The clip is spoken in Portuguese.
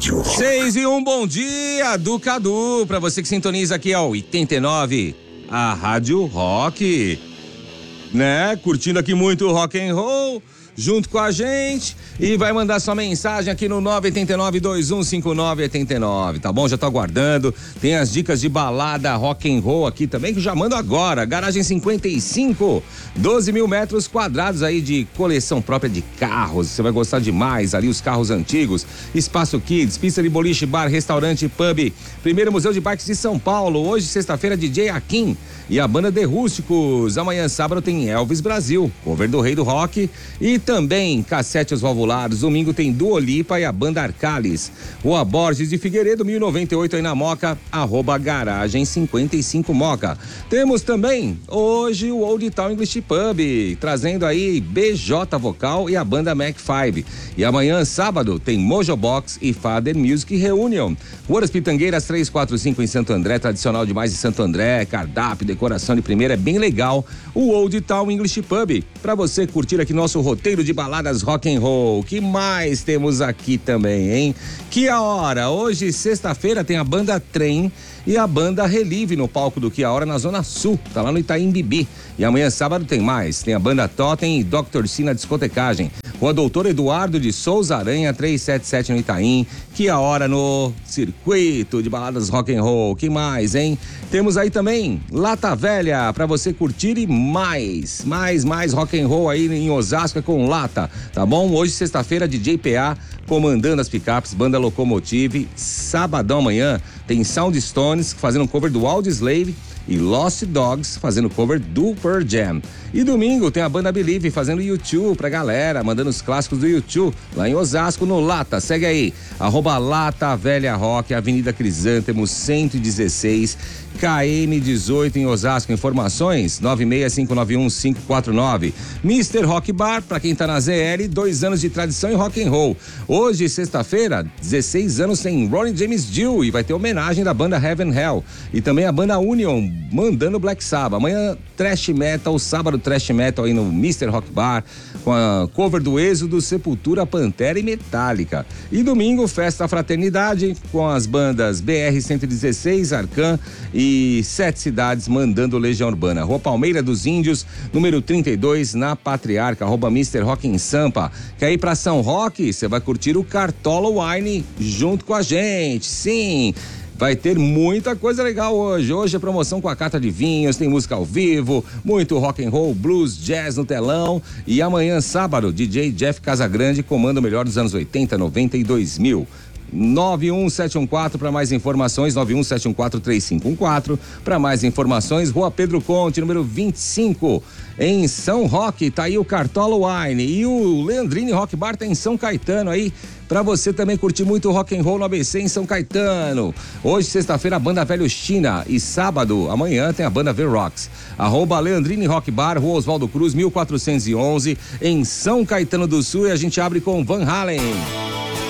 Rádio 6:01, bom dia do Cadu, pra você que sintoniza aqui ao 89, a Rádio Rock, né? Curtindo aqui muito rock and roll, junto com a gente, e vai mandar sua mensagem aqui no 989-2159-89, tá bom? Já tô aguardando. Tem as dicas de balada rock and roll aqui também, que eu já mando agora. Garagem 55, 12 mil metros quadrados aí de coleção própria de carros. Você vai gostar demais ali, os carros antigos. Espaço Kids, pista de boliche, bar, restaurante, pub. Primeiro Museu de Bikes de São Paulo. Hoje, sexta-feira, DJ Akin e a banda The Rústicos. Amanhã, sábado, tem Elvis Brasil, cover do Rei do Rock. E também Cassete Os Valvulados. Domingo tem Dua Lipa e a banda Arcalis. Rua Borges de Figueiredo, 1098 aí na Moca, @garagem 55 Moca. Temos também hoje o Old Town English Pub, trazendo aí BJ Vocal e a banda Mac 5. E amanhã, sábado, tem Mojo Box e Father Music Reunion. Rua das Pitangueiras 345 em Santo André, tradicional demais em Santo André, cardápio, decoração de primeira, é bem legal. O Old Town English Pub, pra você curtir aqui nosso roteiro de baladas rock and roll. O que mais temos aqui também, hein? Que a hora, hoje, sexta-feira, tem a banda Trem e a banda Relive no palco do Que a Hora na Zona Sul, tá lá no Itaim Bibi. E amanhã, sábado, tem mais, tem a banda Totem e Dr. Sina Discotecagem. Rua Doutor Eduardo de Souza Aranha, 377 no Itaim. Que a hora no circuito de baladas rock and roll. Que mais, hein? Temos aí também Lata Velha, pra você curtir e mais rock and roll aí em Osasco com Lata, tá bom? Hoje, sexta-feira, DJ PA comandando as picapes, banda Locomotive. Sabadão amanhã tem Soundstones fazendo um cover do Audioslave e Lost Dogs fazendo cover do Pearl Jam. E domingo tem a banda Believe fazendo U2 pra galera, mandando os clássicos do U2 lá em Osasco no Lata. Segue aí, @Lata Velha Rock, Avenida Crisântemo 116, KM 18 em Osasco. Informações 96591-549. Mr. Rock Bar, pra quem tá na ZL, 2 anos de tradição em rock and roll. Hoje, sexta-feira, 16 anos tem Ronnie James Dio e vai ter homenagem da banda Heaven Hell. E também a banda Union mandando Black Sabbath. Amanhã, Thrash Metal, sábado Thrash Metal aí no Mr. Rock Bar, com a cover do Êxodo, Sepultura, Pantera e Metallica. E domingo, Festa Fraternidade, com as bandas BR 116, Arcan e 7 cidades mandando Legião Urbana. Rua Palmeira dos Índios, número 32, na Patriarca, @Mr. Rock em Sampa. Quer ir pra São Roque? Você vai curtir o Cartola Wine junto com a gente, sim! Vai ter muita coisa legal hoje. Hoje é promoção com a carta de vinhos, tem música ao vivo, muito rock and roll, blues, jazz no telão. E amanhã, sábado, DJ Jeff Casagrande comanda o melhor dos anos 80, 90 e 2000. 91714 para mais informações, 917143514 para mais informações. Rua Pedro Conte, número 25, em São Roque, tá aí o Cartola Wine. E o Leandrini Rock Bar tá em São Caetano aí, pra você também curtir muito rock and roll no ABC em São Caetano. Hoje, sexta-feira, a banda Velho China, e sábado, amanhã, tem a banda V-Rocks. @Leandrini Rock Bar, Rua Oswaldo Cruz, 1411, em São Caetano do Sul, e a gente abre com Van Halen.